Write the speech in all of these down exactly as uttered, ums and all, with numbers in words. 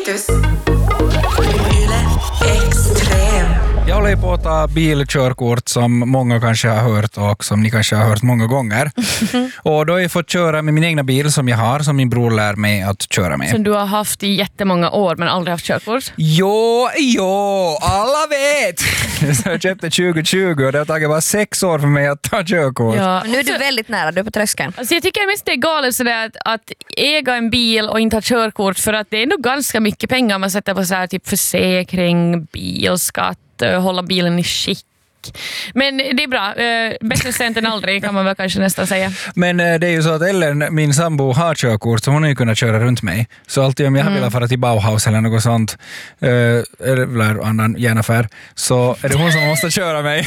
Titus. Yle Extrem. Jag håller på att ta bilkörkort som många kanske har hört och som ni kanske har hört många gånger. Och då har jag fått köra med min egna bil som jag har, som min bror lär mig att köra med. Som du har haft i jättemånga år men aldrig haft körkort? Jo, jo, alla vet! Så jag köpte tjugo tjugo och det har tagit bara sex år för mig att ta körkort. Ja. Nu är du väldigt nära, du är på tröskeln. Alltså jag tycker mest det är galet sådär att, att äga en bil och inte ha körkort, för att det är nog ganska mycket pengar man sätter på så här, typ försäkring, bilskatt, hålla bilen i skick. Men det är bra. Bättre sent än aldrig kan man väl kanske nästan säga. Men det är ju så att Ellen, min sambo, har körkort så hon har ju kunnat köra runt mig. Så alltid om jag mm. vill fara till Bauhaus eller något sånt eller annan järnaffär, så är det hon som måste köra mig.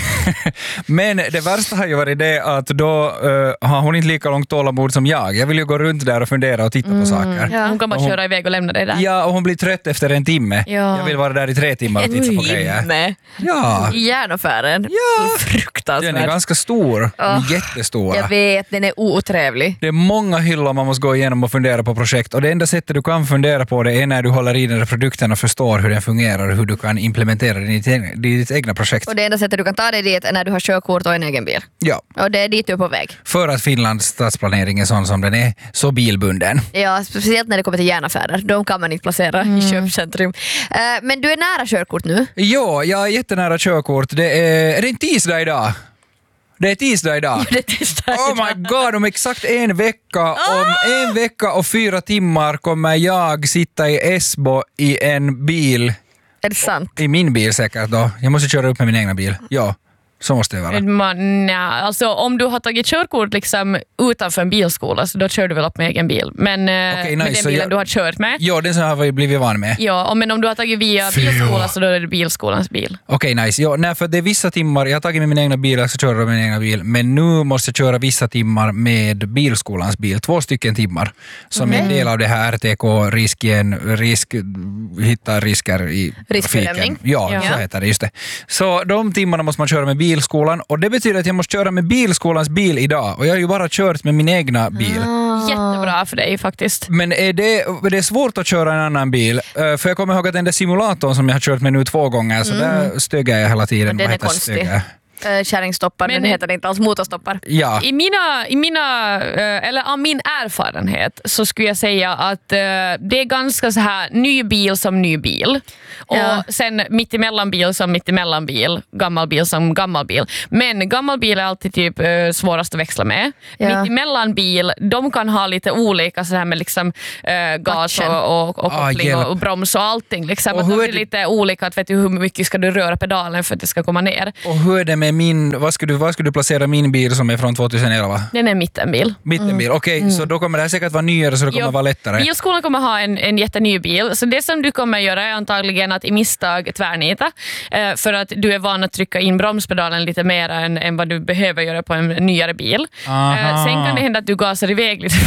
Men det värsta har ju varit det att då uh, har hon inte lika långt tålamod som jag. Jag vill ju gå runt där och fundera och titta mm. på saker. Ja, hon kan bara hon, köra iväg och lämna dig där. Ja, och hon blir trött efter en timme. Ja. Jag vill vara där i tre timmar och titta på grejer. Ja. I järnaffären. Ja, fruktansvärt. Den är ganska stor, oh, jättestor. Jag vet, den är otrevlig. Det är många hyllor man måste gå igenom och fundera på projekt, och det enda sättet du kan fundera på det är när du håller i den här produkten och förstår hur den fungerar och hur du kan implementera den i ditt, ditt egna projekt. Och det enda sättet du kan ta dig dit är när du har körkort och en egen bil. Ja. Och det är dit du är på väg. För att Finlands stadsplanering är sån som den är, så bilbunden. Ja, speciellt när det kommer till järnaffärer. De kan man inte placera mm. i köpcentrum. Uh, men du är nära körkort nu? Ja, jag är jättenära körkort. Det är, är det en tisdag idag? Det är tisdag idag. Ja, det är tisdag idag. Oh my god, om exakt en vecka, ah! om en vecka och fyra timmar kommer jag sitta i Esbo i en bil. Är det sant? I min bil säkert då. Jag måste köra upp med min egna bil. Ja. Så måste det vara. Man, nej, alltså om du har tagit körkort liksom utanför en bilskola, så då kör du väl upp med egen bil. Men okay, nice. med den bilen jag, du har kört med. Ja, den som jag har blivit van med. Ja, men om du har tagit via Fy, bilskola ja. så då är det bilskolans bil. Okej, okay, nice. Ja, nej, för det är vissa timmar, jag har tagit med min egna bil, så kör jag med min egna bil. Men nu måste jag köra vissa timmar med bilskolans bil. Två stycken timmar. Som mm. en del av det här R T K-risken, risk, hitta risker i trafiken. Ja, ja, så heter det, just det. Så de timmarna måste man köra med bilskolan, och det betyder att jag måste köra med bilskolans bil idag, och jag har ju bara kört med min egna bil. Ah. Jättebra för dig faktiskt. Men är det, det är svårt att köra en annan bil, för jag kommer ihåg att den där simulatorn som jag har kört med nu två gånger, så mm. där stöger jag hela tiden. Den är konstig. Uh, kärringstoppar, men den heter inte alls motorstoppar. Ja. I mina, i mina uh, eller av min erfarenhet så skulle jag säga att uh, det är ganska så här ny bil som ny bil. Ja. Och sen mittemellan bil som mittemellan bil, gammal bil som gammal bil. Men gammal bil är alltid typ uh, svårast att växla med. Ja. Mittemellan bil, de kan ha lite olika så här med liksom uh, gas och, och, och koppling ah, och, och broms och allting. Liksom. Och att hur är det lite olika, att vet du hur mycket ska du röra pedalen för att det ska komma ner. Och hur är det med min, vad skulle du, vad skulle du placera min bil som är från tjugoelva? Den är mittenbil. Mittenbil, mm. okej, okay, mm. så då kommer det här säkert vara nyare, så det kommer jo, vara lättare. Bilskolan kommer ha en, en jätteny bil, så det som du kommer göra är antagligen att i misstag tvärnita, eh, för att du är van att trycka in bromspedalen lite mer än, än vad du behöver göra på en nyare bil. Eh, sen kan det hända att du gasar iväg lite.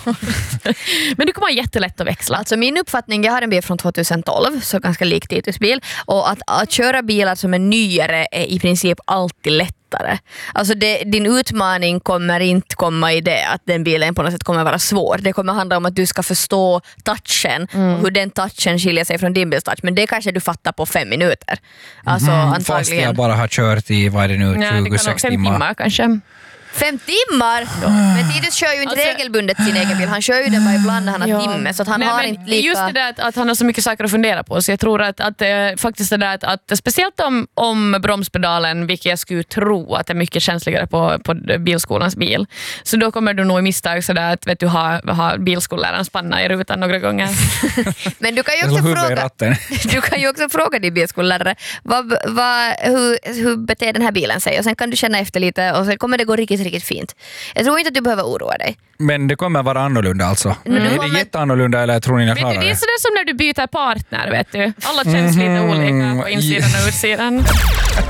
Men du kommer ha jättelätt att växla. Alltså min uppfattning, jag har en bil från tjugotolv, så ganska lik Titus bil, och att, att köra bilar som är nyare är i princip alltid lättare. Alltså det, din utmaning kommer inte komma i det att den bilen på något sätt kommer vara svår. Det kommer handla om att du ska förstå touchen mm. och hur den touchen skiljer sig från din bils touch. Men det kanske du fattar på fem minuter. Alltså mm, antagligen. Fast jag bara har kört i, vad är det nu, tjugosex timmar. timmar kanske. Fem timmar? Ja. Men Titus kör ju inte alltså, regelbundet sin egen bil. Han kör ju den bara ibland när han har ja. timme. Så att han Nej, har inte lika... Just det där att, att han har så mycket saker att fundera på. Så jag tror att, att äh, faktiskt det där att, att speciellt om, om bromspedalen, vilket jag skulle tro att är mycket känsligare på, på bilskolans bil. Så då kommer du nog i misstag sådär att vet du, ha, ha bilskolläraren spanna i rutan några gånger. Men du kan ju också fråga du kan ju också fråga din bilskollärare vad, vad, hur, hur beter den här bilen sig. Och sen kan du känna efter lite och sen kommer det gå riktigt riktigt fint. Jag tror inte att du behöver oroa dig. Men det kommer vara annorlunda alltså. Mm. Är det kommer... jätteannorlunda eller tror ni jag klarar det? Det är sådär som när du byter partner, vet du. Alla känns lite olika på insidan och utsidan.